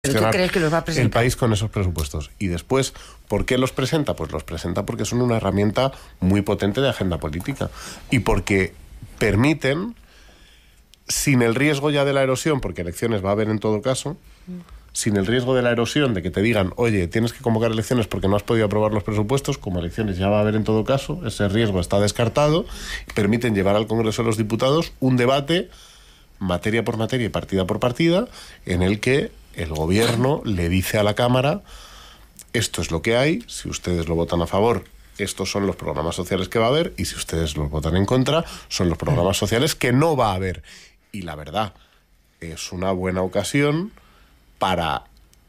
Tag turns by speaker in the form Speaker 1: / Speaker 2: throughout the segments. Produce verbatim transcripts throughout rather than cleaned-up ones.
Speaker 1: ¿Pero tú crees que los va a presentar?
Speaker 2: El país con esos presupuestos. Y después, ¿por qué los presenta? Pues los presenta porque son una herramienta muy potente de agenda política. Y porque permiten, sin el riesgo ya de la erosión, porque elecciones va a haber en todo caso, sin el riesgo de la erosión, de que te digan, oye, tienes que convocar elecciones porque no has podido aprobar los presupuestos, como elecciones ya va a haber en todo caso, ese riesgo está descartado, permiten llevar al Congreso de los Diputados un debate, materia por materia y partida por partida, en el que el gobierno le dice a la Cámara, esto es lo que hay, si ustedes lo votan a favor, estos son los programas sociales que va a haber, y si ustedes los votan en contra, son los programas sociales que no va a haber. Y la verdad, es una buena ocasión para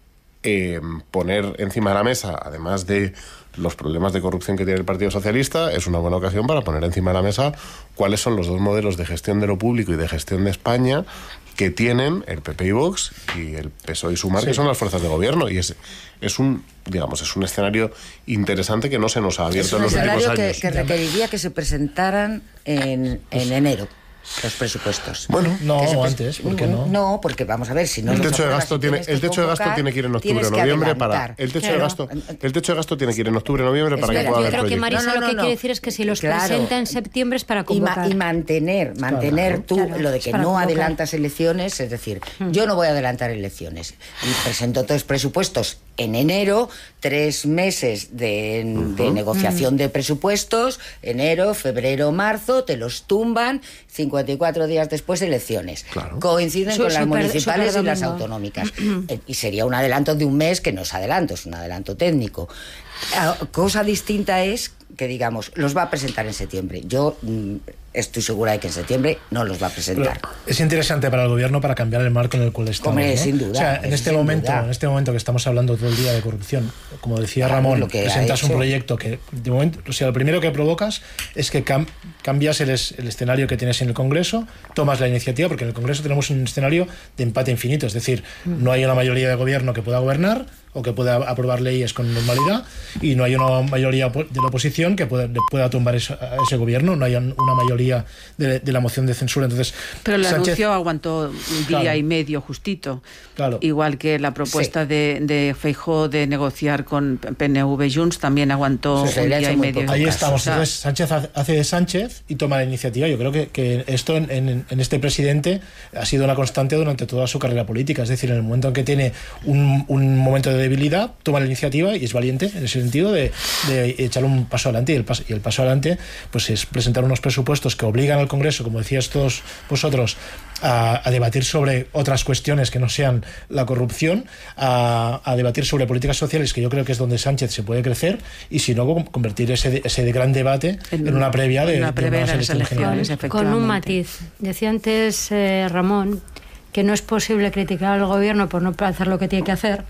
Speaker 2: eh, poner encima de la mesa, además de los problemas de corrupción que tiene el Partido Socialista, es una buena ocasión para poner encima de la mesa cuáles son los dos modelos de gestión de lo público y de gestión de España que tienen el P P y Vox y el P S O E y Sumar, sí, que son las fuerzas de gobierno. Y es, es un, digamos, es un escenario interesante que no se nos ha abierto en los últimos años. Es un
Speaker 1: escenario que, que requeriría que se presentaran en, en enero los presupuestos.
Speaker 2: Bueno,
Speaker 3: no,
Speaker 1: o
Speaker 3: pres- antes, ¿por qué no?
Speaker 1: No, porque vamos a ver, si no
Speaker 2: el
Speaker 1: los
Speaker 2: techo de
Speaker 1: apruebas,
Speaker 2: gasto
Speaker 1: si
Speaker 2: tiene
Speaker 1: tienes
Speaker 2: el
Speaker 1: que
Speaker 2: techo de gasto
Speaker 1: convocar,
Speaker 2: tiene que ir en octubre
Speaker 1: tienes que
Speaker 2: noviembre para
Speaker 1: adelantar.
Speaker 2: el techo
Speaker 4: Claro.
Speaker 2: de gasto el techo de gasto tiene que ir en octubre noviembre para
Speaker 1: Espera,
Speaker 2: que pueda
Speaker 4: Yo
Speaker 2: haber
Speaker 4: creo que
Speaker 2: proyectos.
Speaker 4: Marisa
Speaker 1: No, no,
Speaker 4: lo que
Speaker 1: no,
Speaker 4: quiere
Speaker 1: no.
Speaker 4: decir es que si los
Speaker 1: Claro.
Speaker 4: presenta en septiembre es para
Speaker 1: Y, ma-
Speaker 4: convocar.
Speaker 1: y mantener, mantener
Speaker 3: Claro.
Speaker 1: tú
Speaker 4: Claro,
Speaker 1: lo de
Speaker 4: es
Speaker 1: que
Speaker 4: para
Speaker 1: no
Speaker 4: convocar.
Speaker 1: adelantas elecciones, es decir, yo no voy a adelantar elecciones y presento todos presupuestos en enero, tres meses de, de negociación de presupuestos, enero, febrero, marzo, te los tumban, cincuenta y cuatro días después elecciones.
Speaker 2: Claro.
Speaker 1: Coinciden
Speaker 4: Su-
Speaker 1: con las
Speaker 4: super-
Speaker 1: municipales y las
Speaker 4: superdomingo.
Speaker 1: autonómicas. Eh, y sería un adelanto de un mes que no es adelanto, es un adelanto técnico. Ah, cosa distinta es que, digamos, los va a presentar en septiembre. Yo mm, estoy segura de que en septiembre no los va a presentar.
Speaker 3: Pero es interesante para el gobierno para cambiar el marco en el cual estamos.
Speaker 1: Hombre,
Speaker 3: ¿no?
Speaker 1: sin duda,
Speaker 3: O sea, en
Speaker 1: eso
Speaker 3: este
Speaker 1: sin
Speaker 3: momento,
Speaker 1: duda.
Speaker 3: en este momento que estamos hablando todo el día de corrupción, como decía
Speaker 1: Claro,
Speaker 3: Ramón,
Speaker 1: lo que ha
Speaker 3: presentas un
Speaker 1: hecho.
Speaker 3: proyecto que de momento, o sea, lo primero que provocas es que cam- cambias el, es- el escenario que tienes en el Congreso, tomas la iniciativa, porque en el Congreso tenemos un escenario de empate infinito, es decir, no hay una mayoría de gobierno que pueda gobernar o que pueda aprobar leyes con normalidad, y no hay una mayoría de la oposición que pueda, pueda tumbar eso, a ese gobierno, no hay una mayoría de, de la moción de censura. Entonces,
Speaker 5: Pero el
Speaker 3: Sánchez-
Speaker 5: anuncio aguantó un día
Speaker 3: Claro.
Speaker 5: y medio justito.
Speaker 3: Claro.
Speaker 5: Igual que la propuesta
Speaker 1: Sí.
Speaker 5: de, de Feijóo de negociar con P N V y Junts también aguantó
Speaker 1: Sí,
Speaker 5: un
Speaker 1: le ha
Speaker 5: día
Speaker 1: hecho
Speaker 5: y
Speaker 1: muy
Speaker 5: medio.
Speaker 1: poco
Speaker 3: Ahí
Speaker 1: caso.
Speaker 3: estamos.
Speaker 5: O sea,
Speaker 3: Entonces, Sánchez hace- hace de Sánchez y toma la iniciativa. Yo creo que, que esto en, en- en este presidente ha sido una constante durante toda su carrera política. Es decir, en el momento en que tiene un, un momento de debilidad, toma la iniciativa y es valiente en ese sentido de, de echar un paso adelante. Y el, paso, y el paso adelante pues es presentar unos presupuestos que obligan al Congreso, como decíais todos vosotros, a, a debatir sobre otras cuestiones que no sean la corrupción, a, a debatir sobre políticas sociales, que yo creo que es donde Sánchez se puede crecer, y si no, convertir ese, ese gran debate en, en una previa de,
Speaker 5: una
Speaker 3: de
Speaker 5: previa
Speaker 3: unas
Speaker 5: de las
Speaker 3: elecciones
Speaker 5: elecciones,
Speaker 3: generales.
Speaker 4: Con un
Speaker 5: efectivamente.
Speaker 4: matiz. Decía antes eh, Ramón que no es posible criticar al gobierno por no hacer lo que tiene que hacer,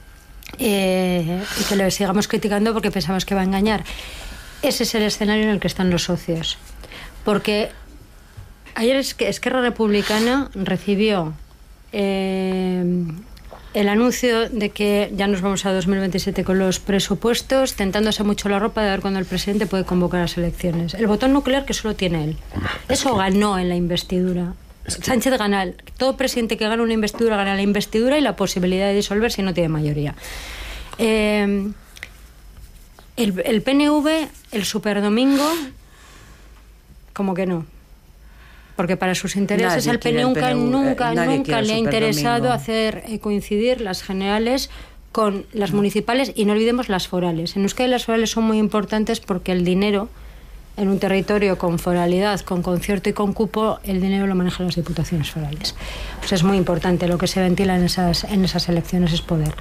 Speaker 4: eh, y que le sigamos criticando porque pensamos que va a engañar. Ese es el escenario en el que están los socios. Porque ayer es que Esquerra Republicana recibió eh, el anuncio de que ya nos vamos a dos mil veintisiete con los presupuestos, tentándose mucho la ropa de ver cuándo el presidente puede convocar las elecciones. El botón nuclear que solo tiene él. Eso ganó en la investidura. Sánchez gana, el- todo presidente que gana una investidura gana la investidura y la posibilidad de disolver si no tiene mayoría. Eh, el, el P N V, el superdomingo, como que no. Porque para sus intereses
Speaker 5: Nadie
Speaker 4: al
Speaker 5: quiere el
Speaker 4: P N V
Speaker 5: P N V,
Speaker 4: nunca,
Speaker 5: eh, nadie
Speaker 4: nunca
Speaker 5: quiere el
Speaker 4: le ha interesado
Speaker 5: superdomingo.
Speaker 4: hacer eh, coincidir las generales con las municipales, y no olvidemos las forales. En Euskadi las forales son muy importantes porque el dinero en un territorio con foralidad, con concierto y con cupo, el dinero lo manejan las diputaciones forales. Pues es muy importante, lo que se ventila en esas, en esas elecciones es poder.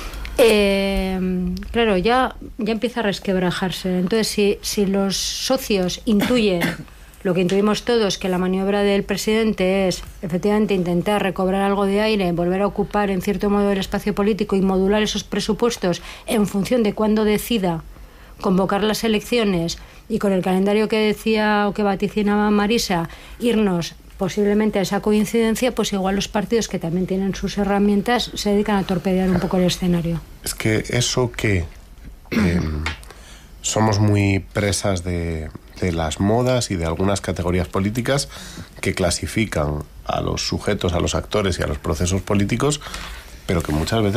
Speaker 4: Eh, claro, ya, ya empieza a resquebrajarse. Entonces, si, si los socios intuyen lo que intuimos todos, que la maniobra del presidente es efectivamente intentar recobrar algo de aire, volver a ocupar en cierto modo el espacio político y modular esos presupuestos en función de cuándo decida convocar las elecciones, y con el calendario que decía o que vaticinaba Marisa, irnos posiblemente a esa coincidencia, pues igual los partidos que también tienen sus herramientas se dedican a torpedear un poco el escenario.
Speaker 2: Es que eso que eh, somos muy presas de, de las modas y de algunas categorías políticas que clasifican a los sujetos, a los actores y a los procesos políticos pero que muchas veces